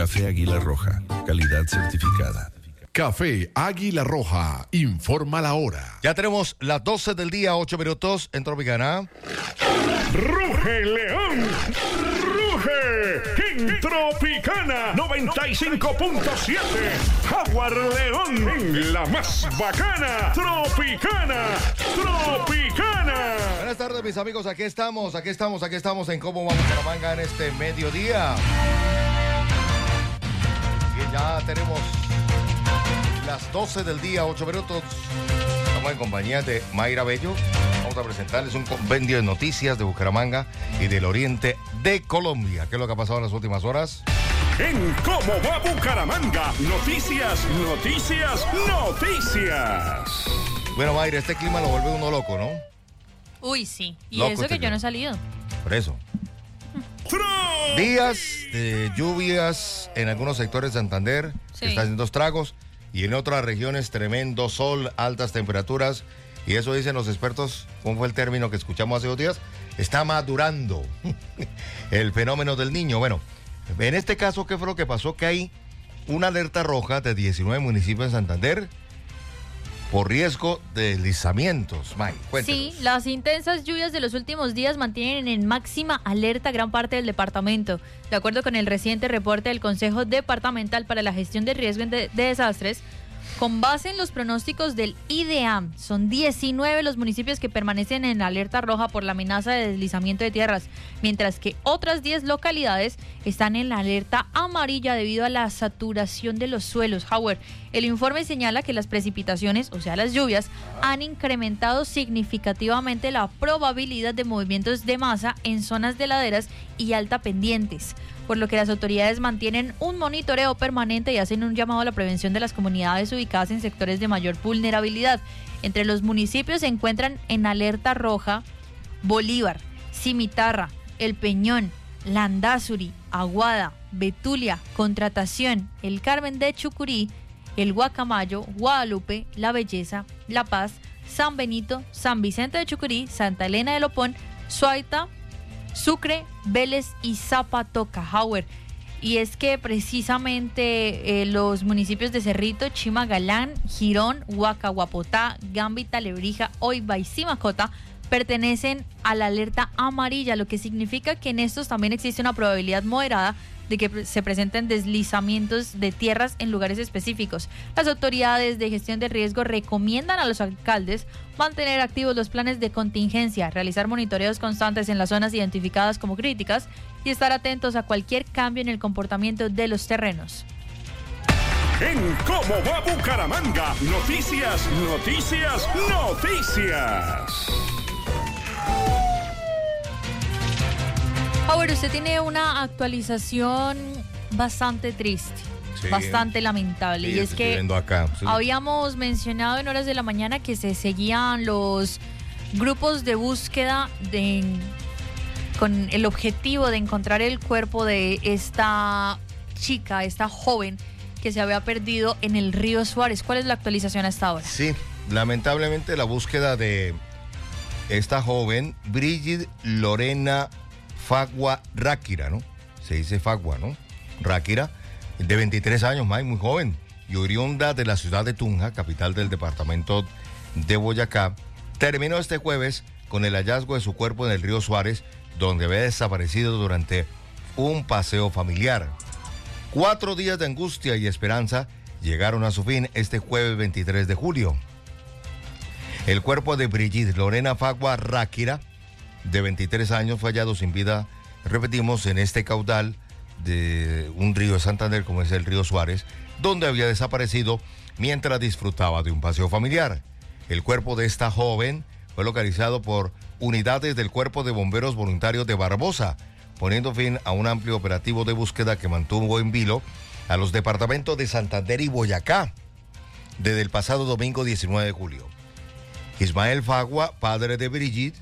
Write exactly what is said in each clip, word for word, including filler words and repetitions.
Café Águila Roja, calidad certificada. Café Águila Roja, informa la hora. Ya tenemos las doce del día, ocho minutos en Tropicana. ¡Ruge el león! ¡Ruge! En Tropicana noventa y cinco punto siete. Jaguar León en la más bacana. Tropicana. Tropicana. Buenas tardes, mis amigos. Aquí estamos, aquí estamos, aquí estamos en Cómo Vamos Bucaramanga en este mediodía. Y ya tenemos las doce del día, ocho minutos. Estamos en compañía de Mayra Bello. Vamos a presentarles un compendio de noticias de Bucaramanga y del oriente de Colombia. ¿Qué es lo que ha pasado en las últimas horas? En Cómo va Bucaramanga. Noticias, noticias, noticias. Bueno, Mayra, este clima lo vuelve uno loco, ¿no? Uy, sí. Y Loco eso este que yo clima. no he salido. Por eso. Días de lluvias en algunos sectores de Santander, Sí. que está haciendo estragos, y en otras regiones tremendo sol, altas temperaturas, y eso dicen los expertos, ¿cómo fue el término que escuchamos hace dos días? Está madurando el fenómeno del Niño. Bueno, en este caso, ¿qué fue lo que pasó? Que hay una alerta roja de diecinueve municipios en Santander por riesgo de deslizamientos. May, cuéntanos. Sí, las intensas lluvias de los últimos días mantienen en máxima alerta gran parte del departamento. De acuerdo con el reciente reporte del Consejo Departamental para la Gestión de Riesgo de, de Desastres, con base en los pronósticos del I D E A M, son diecinueve los municipios que permanecen en alerta roja por la amenaza de deslizamiento de tierras, mientras que otras diez localidades están en la alerta amarilla debido a la saturación de los suelos. Howard, el informe señala que las precipitaciones, o sea las lluvias, han incrementado significativamente la probabilidad de movimientos de masa en zonas de laderas y alta pendientes, por lo que las autoridades mantienen un monitoreo permanente y hacen un llamado a la prevención de las comunidades ubicadas en sectores de mayor vulnerabilidad. Entre los municipios se encuentran en alerta roja Bolívar, Cimitarra, El Peñón, Landazuri, Aguada, Betulia, Contratación, El Carmen de Chucurí, El Guacamayo, Guadalupe, La Belleza, La Paz, San Benito, San Vicente de Chucurí, Santa Elena de Lopón, Suaita, Sucre, Vélez y Zapatoca. Howard. Y es que precisamente eh, los municipios de Cerrito, Chimagalán, Girón, Huacahuapotá, Gambita, Lebrija, Oiba y Simacota pertenecen a la alerta amarilla, lo que significa que en estos también existe una probabilidad moderada de que se presenten deslizamientos de tierras en lugares específicos. Las autoridades de gestión de riesgo recomiendan a los alcaldes mantener activos los planes de contingencia, realizar monitoreos constantes en las zonas identificadas como críticas y estar atentos a cualquier cambio en el comportamiento de los terrenos. En Cómo va Bucaramanga. Noticias, noticias, noticias. Ahora, usted tiene una actualización bastante triste, Sí. bastante lamentable. Sí, y es estoy que viendo acá, sí. habíamos mencionado en horas de la mañana que se seguían los grupos de búsqueda de, con el objetivo de encontrar el cuerpo de esta chica, esta joven que se había perdido en el río Suárez. ¿Cuál es la actualización hasta ahora? Sí, lamentablemente la búsqueda de esta joven, Brigitte Lorena Fagua Ráquira, ¿no? Se dice Fagua, ¿no? Ráquira, de veintitrés años, más muy joven, y oriunda de la ciudad de Tunja, capital del departamento de Boyacá, terminó este jueves con el hallazgo de su cuerpo en el río Suárez, donde había desaparecido durante un paseo familiar. Cuatro días de angustia y esperanza llegaron a su fin este jueves veintitrés de julio. El cuerpo de Brigitte Lorena Fagua Ráquira, de veintitrés años, fue hallado sin vida, repetimos, en este caudal de un río de Santander, como es el río Suárez, donde había desaparecido mientras disfrutaba de un paseo familiar. El cuerpo de esta joven fue localizado por unidades del Cuerpo de Bomberos Voluntarios de Barbosa, poniendo fin a un amplio operativo de búsqueda que mantuvo en vilo a los departamentos de Santander y Boyacá desde el pasado domingo diecinueve de julio. Ismael Fagua, padre de Brigitte,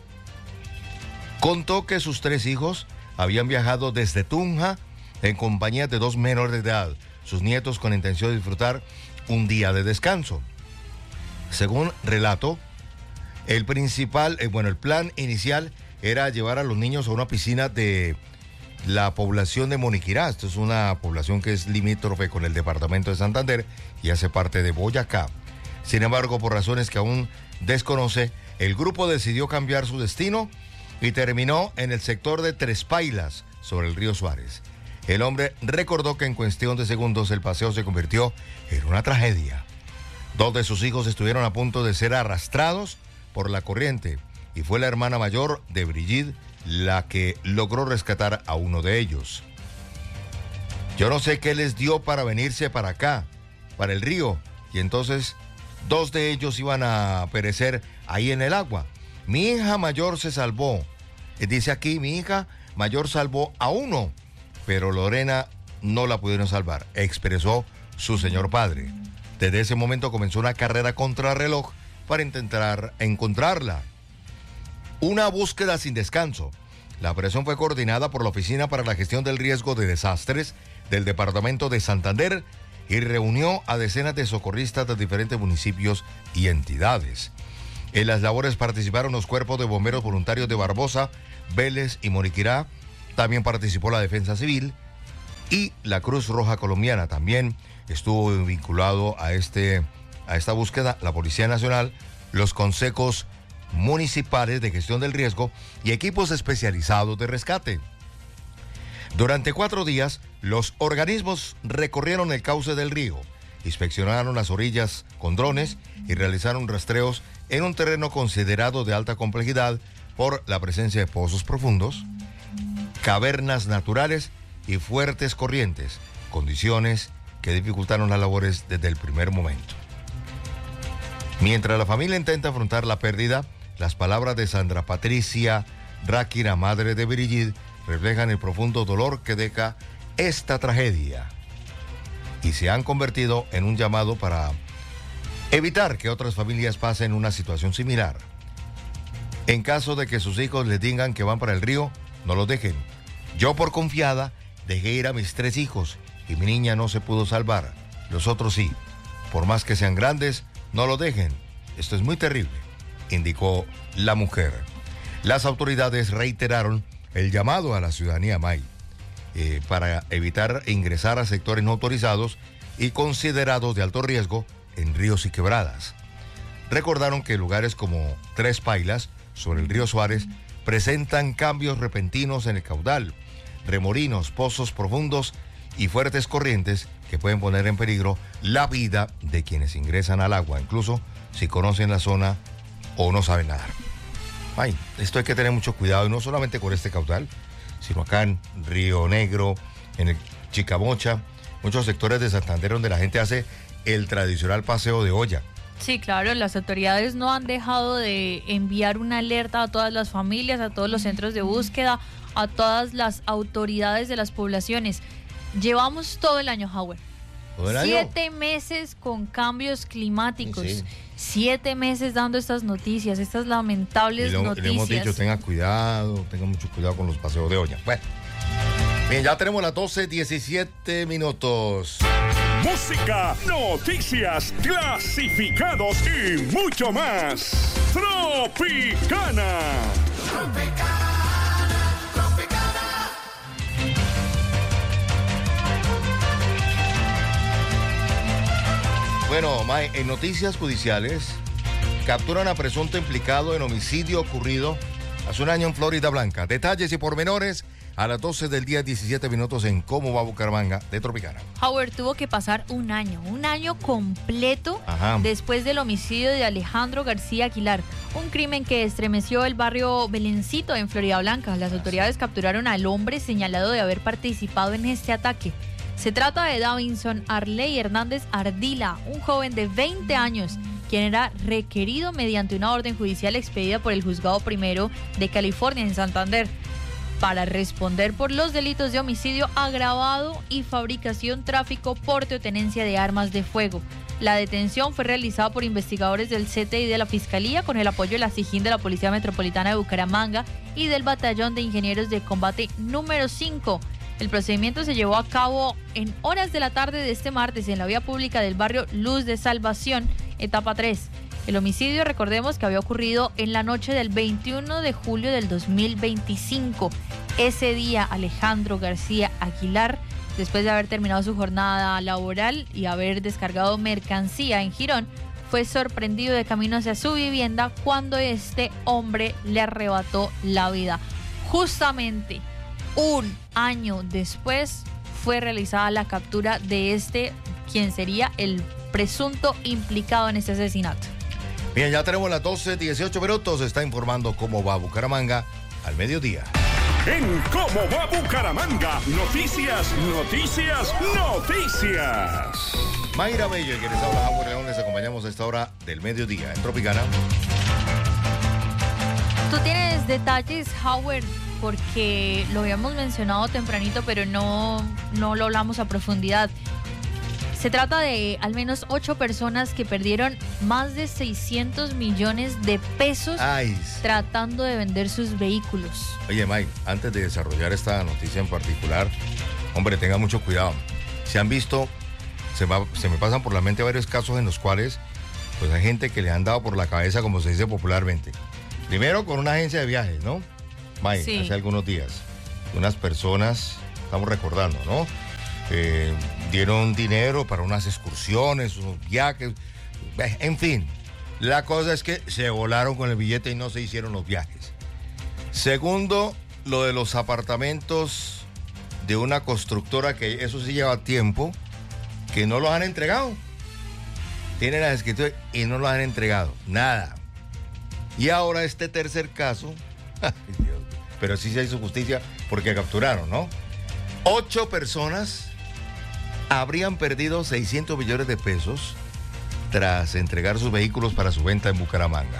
contó que sus tres hijos habían viajado desde Tunja en compañía de dos menores de edad, sus nietos, con intención de disfrutar un día de descanso. Según relató, el principal, eh, bueno, el plan inicial era llevar a los niños a una piscina de la población de Moniquirá. Esto es una población que es limítrofe con el departamento de Santander y hace parte de Boyacá. Sin embargo, por razones que aún desconoce, el grupo decidió cambiar su destino y terminó en el sector de Tres Pailas, sobre el río Suárez. El hombre recordó que en cuestión de segundos el paseo se convirtió en una tragedia. Dos de sus hijos estuvieron a punto de ser arrastrados por la corriente y fue la hermana mayor de Brigitte la que logró rescatar a uno de ellos. Yo no sé qué les dio para venirse para acá, para el río, y entonces dos de ellos iban a perecer ahí en el agua. Mi hija mayor se salvó. Dice aquí, mi hija mayor salvó a uno, pero Lorena no la pudieron salvar, expresó su señor padre. Desde ese momento comenzó una carrera contrarreloj para intentar encontrarla. Una búsqueda sin descanso. La operación fue coordinada por la Oficina para la Gestión del Riesgo de Desastres del Departamento de Santander y reunió a decenas de socorristas de diferentes municipios y entidades. En las labores participaron los cuerpos de bomberos voluntarios de Barbosa, Vélez y Moniquirá. También participó la Defensa Civil y la Cruz Roja Colombiana. También estuvo vinculado a, este, a esta búsqueda la Policía Nacional, los consejos municipales de gestión del riesgo y equipos especializados de rescate. Durante cuatro días, los organismos recorrieron el cauce del río, inspeccionaron las orillas con drones y realizaron rastreos en un terreno considerado de alta complejidad por la presencia de pozos profundos, cavernas naturales y fuertes corrientes, condiciones que dificultaron las labores desde el primer momento. Mientras la familia intenta afrontar la pérdida, las palabras de Sandra Patricia Ráquira, madre de Brigitte, reflejan el profundo dolor que deja esta tragedia y se han convertido en un llamado para evitar que otras familias pasen una situación similar. En caso de que sus hijos les digan que van para el río, no los dejen. Yo, por confiada, dejé ir a mis tres hijos y mi niña no se pudo salvar. Los otros sí. Por más que sean grandes, no los dejen. Esto es muy terrible, indicó la mujer. Las autoridades reiteraron el llamado a la ciudadanía May eh, para evitar ingresar a sectores no autorizados y considerados de alto riesgo en ríos y quebradas. Recordaron que lugares como Tres Pailas, sobre el río Suárez, presentan cambios repentinos en el caudal, remolinos, pozos profundos y fuertes corrientes que pueden poner en peligro la vida de quienes ingresan al agua, incluso si conocen la zona o no saben nadar. Ay, esto hay que tener mucho cuidado, y no solamente con este caudal, sino acá en Río Negro, en el Chicamocha, muchos sectores de Santander donde la gente hace el tradicional paseo de olla. Sí, claro, las autoridades no han dejado de enviar una alerta a todas las familias, a todos los centros de búsqueda, a todas las autoridades de las poblaciones. Llevamos todo el año, Howard. ¿Todo el año? Siete meses con cambios climáticos. Sí, sí. Siete meses dando estas noticias, estas lamentables y lo, noticias. Le hemos dicho, tenga cuidado, tenga mucho cuidado con los paseos de olla. Bueno, bien, ya tenemos las doce, diecisiete minutos. Música, noticias, clasificados y mucho más. Tropicana. Tropicana, Tropicana. Bueno, Mae, en noticias judiciales, capturan a presunto implicado en homicidio ocurrido hace un año en Florida Blanca. Detalles y pormenores a las doce del día, diecisiete minutos en Cómo va Bucaramanga de Tropicana. Howard, tuvo que pasar un año, un año completo. Ajá. Después del homicidio de Alejandro García Aguilar, un crimen que estremeció el barrio Belencito en Florida Blanca. Las autoridades capturaron al hombre señalado de haber participado en este ataque. Se trata de Davinson Arley Hernández Ardila, un joven de veinte años, quien era requerido mediante una orden judicial expedida por el Juzgado Primero de California en Santander para responder por los delitos de homicidio agravado y fabricación, tráfico, porte o tenencia de armas de fuego. La detención fue realizada por investigadores del C T I de la Fiscalía con el apoyo de la SIJIN de la Policía Metropolitana de Bucaramanga y del Batallón de Ingenieros de Combate número cinco. El procedimiento se llevó a cabo en horas de la tarde de este martes en la vía pública del barrio Luz de Salvación, etapa tres. El homicidio, recordemos que había ocurrido en la noche del veintiuno de julio del dos mil veinticinco. Ese día, Alejandro García Aguilar, después de haber terminado su jornada laboral y haber descargado mercancía en Girón, fue sorprendido de camino hacia su vivienda cuando este hombre le arrebató la vida. Justamente un año después fue realizada la captura de este, quien sería el presunto implicado en este asesinato. Bien, ya tenemos las doce, dieciocho minutos. Está informando cómo va Bucaramanga al mediodía. En Cómo va Bucaramanga, noticias, noticias, noticias. Mayra Bello y quienes habla Howard León, les acompañamos a esta hora del mediodía en Tropicana. Tú tienes detalles, Howard, porque lo habíamos mencionado tempranito, pero no, no lo hablamos a profundidad. Se trata de al menos ocho personas que perdieron más de seiscientos millones de pesos Ay. tratando de vender sus vehículos. Oye, Mike, antes de desarrollar esta noticia en particular, hombre, tenga mucho cuidado. Se han visto, se, va, se me pasan por la mente varios casos en los cuales pues hay gente que le han dado por la cabeza, como se dice popularmente. Primero con una agencia de viajes, ¿no? Mike, Sí. hace algunos días, unas personas, estamos recordando, ¿no? Eh, dieron dinero para unas excursiones, unos viajes, en fin. La cosa es que se volaron con el billete y no se hicieron los viajes. Segundo, lo de los apartamentos de una constructora, que eso sí lleva tiempo, que no los han entregado. Tienen las escrituras y no los han entregado. Nada. Y ahora este tercer caso, ay, Dios, pero sí se hizo justicia porque capturaron, ¿no? Ocho personas habrían perdido seiscientos millones de pesos tras entregar sus vehículos para su venta en Bucaramanga.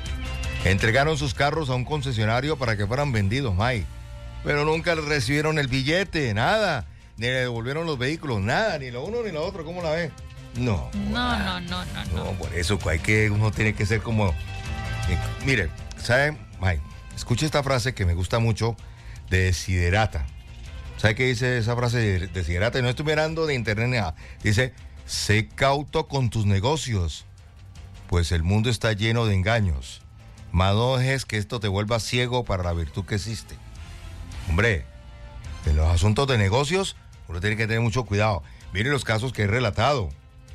Entregaron sus carros a un concesionario para que fueran vendidos, Mike, pero nunca recibieron el billete, nada, ni le devolvieron los vehículos, nada, ni lo uno ni lo otro, ¿cómo la ven? No. No, no, no, no, no. No, por eso hay que, uno tiene que ser como... eh, mire, ¿sabe, Mike? Escuche esta frase que me gusta mucho de Desiderata. ¿Sabe qué dice esa frase de Desiderata? Y no estoy mirando de internet ni nada. Dice, sé cauto con tus negocios, pues el mundo está lleno de engaños. Mas no dejes que esto te vuelva ciego para la virtud que existe. Hombre, en los asuntos de negocios, uno tiene que tener mucho cuidado. Miren los casos que he relatado.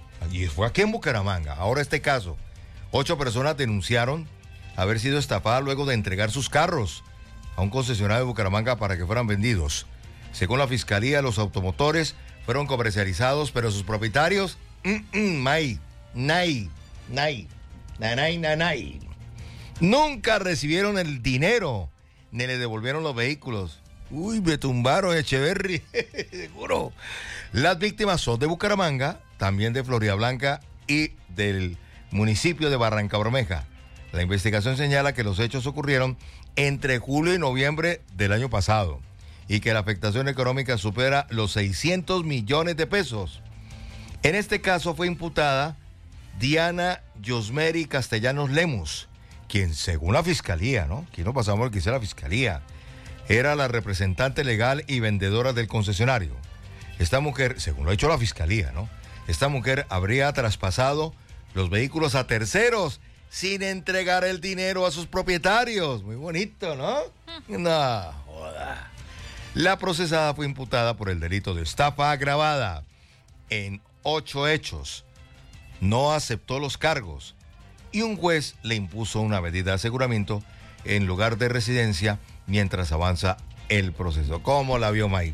Y fue aquí en Bucaramanga. Ahora este caso. Ocho personas denunciaron haber sido estafadas luego de entregar sus carros a un concesionario de Bucaramanga para que fueran vendidos. Según la fiscalía, los automotores fueron comercializados, pero sus propietarios, mm, mm, may, nay, nay, nanay, nanay, nunca recibieron el dinero, ni le devolvieron los vehículos. Uy, me tumbaron, Echeverry, seguro. Las víctimas son de Bucaramanga, también de Floridablanca y del municipio de Barrancabermeja. La investigación señala que los hechos ocurrieron entre julio y noviembre del año pasado y que la afectación económica supera los seiscientos millones de pesos. En este caso fue imputada Diana Yosmeri Castellanos Lemus, quien según la fiscalía, ¿no? Aquí no pasamos lo que dice la fiscalía, era la representante legal y vendedora del concesionario. Esta mujer, según lo ha hecho la fiscalía, ¿no? Esta mujer habría traspasado los vehículos a terceros sin entregar el dinero a sus propietarios. Muy bonito, ¿no? No, joda. La procesada fue imputada por el delito de estafa agravada en ocho hechos. No aceptó los cargos y un juez le impuso una medida de aseguramiento en lugar de residencia mientras avanza el proceso. ¿Cómo la vio Mike?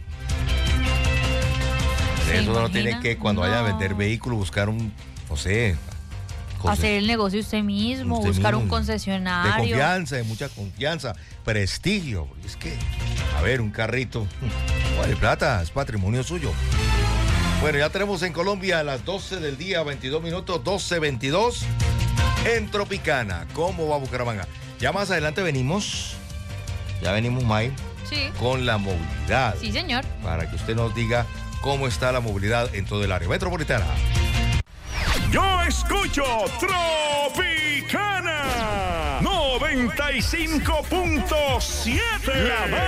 ¿Se Eso uno imagina? tiene que, cuando vaya a No. vender vehículos, buscar un, no sé... cosas- Hacer el negocio usted mismo, Usted buscar un mismo. concesionario. De confianza, de mucha confianza, prestigio. Porque es que, a ver, un carrito, vale plata, es patrimonio suyo. Bueno, ya tenemos en Colombia a las doce del día, veintidós minutos, doce veintidós, en Tropicana. ¿Cómo va Bucaramanga? Ya más adelante venimos, ya venimos, May, Sí, con la movilidad. sí, señor. Para que usted nos diga cómo está la movilidad en todo el área metropolitana. Yo escucho Tropicana noventa y cinco punto siete. La